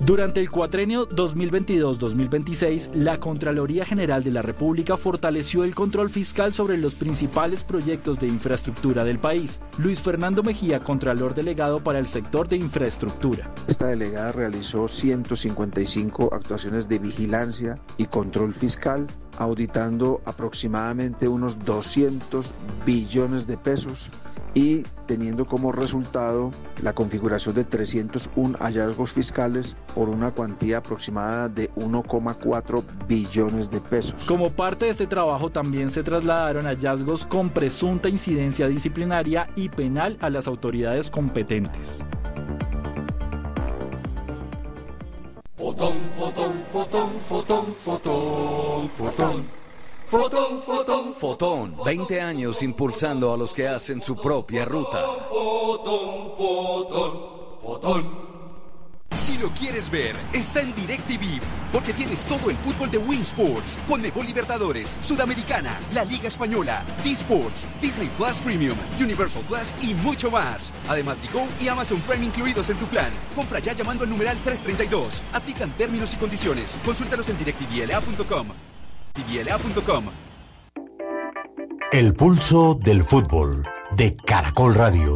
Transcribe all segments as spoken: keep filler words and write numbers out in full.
Durante el cuatrenio dos mil veintidós dos mil veintiséis, la Contraloría General de la República fortaleció el control fiscal sobre los principales proyectos de infraestructura del país. Luis Fernando Mejía, Contralor Delegado para el sector de infraestructura. Esta delegada realizó ciento cincuenta y cinco actuaciones de vigilancia y control fiscal, auditando aproximadamente unos doscientos billones de pesos y teniendo como resultado la configuración de trescientos uno hallazgos fiscales por una cuantía aproximada de uno coma cuatro billones de pesos. Como parte de este trabajo también se trasladaron hallazgos con presunta incidencia disciplinaria y penal a las autoridades competentes. Fotón, fotón, fotón, fotón, fotón, fotón. Fotón, fotón, Fotón, veinte años impulsando a los que hacen su propia ruta. fotón, fotón, fotón. Si lo quieres ver, está en DirecTV, porque tienes todo el fútbol de Win Sports, Conmebol Libertadores, Sudamericana, la Liga Española, D-Sports, Disney Plus Premium, Universal Plus y mucho más. Además, Digo y Amazon Prime incluidos en tu plan. Compra ya llamando al numeral trescientos treinta y dos. Aplican términos y condiciones. Consúltalos en directv l a punto com. directv l a punto com. El pulso del fútbol de Caracol Radio.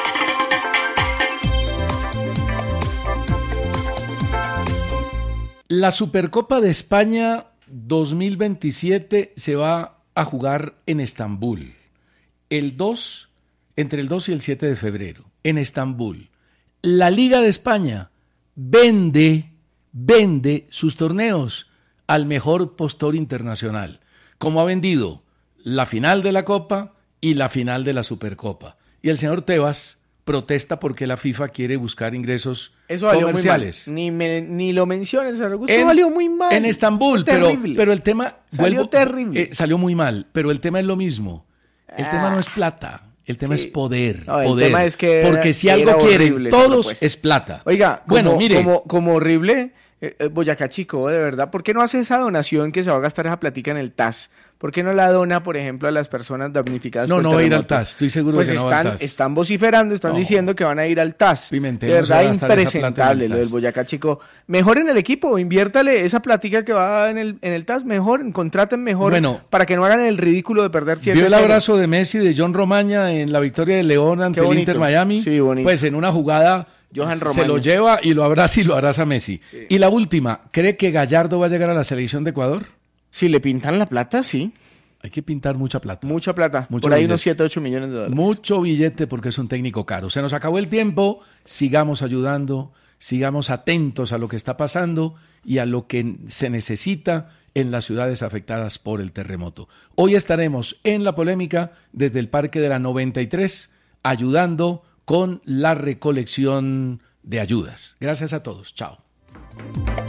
La Supercopa de España dos mil veintisiete se va a jugar en Estambul. El dos, entre el dos y el siete de febrero, en Estambul. La Liga de España vende, vende sus torneos al mejor postor internacional, como ha vendido la final de la Copa y la final de la Supercopa. Y el señor Tebas protesta porque la FIFA quiere buscar ingresos Eso valió comerciales. Muy mal. Ni, me, ni lo menciones, Augusto, en, valió muy mal. En Estambul, pero, pero el tema... Salió vuelvo, terrible. Eh, salió muy mal, pero el tema es lo mismo. El ah, tema no es plata, el tema sí. es poder. No, el poder. tema es que porque si algo quieren todos es plata. Oiga, como, bueno, mire, como, como horrible, eh, Boyacá Chico, de verdad, ¿por qué no hace esa donación que se va a gastar esa platica en el T A S? ¿Por qué no la dona, por ejemplo, a las personas damnificadas no, por no el va a ir al T A S, estoy seguro pues de que están, no va al T A S. Están vociferando, están no. diciendo que van a ir al T A S. Pimentel, de verdad, no impresentable lo del Boyacá Chico. Mejor en el equipo, inviértale esa platica que va en el, en el T A S, mejor, contraten mejor, bueno, para que no hagan el ridículo de perder siete. ¿Vio el abrazo de Messi, de John Romaña en la victoria de León ante el Inter Miami? Sí, bonito. Pues en una jugada... Johan se lo lleva y lo abraza y lo abraza Messi. Sí. Y la última, ¿cree que Gallardo va a llegar a la selección de Ecuador? Si le pintan la plata, sí. Hay que pintar mucha plata. Mucha plata. Mucho Por ahí billete. unos siete, ocho millones de dólares. Mucho billete porque es un técnico caro. Se nos acabó el tiempo. Sigamos ayudando, sigamos atentos a lo que está pasando y a lo que se necesita en las ciudades afectadas por el terremoto. Hoy estaremos en la polémica desde el Parque de la noventa y tres ayudando con la recolección de ayudas. Gracias a todos. Chao.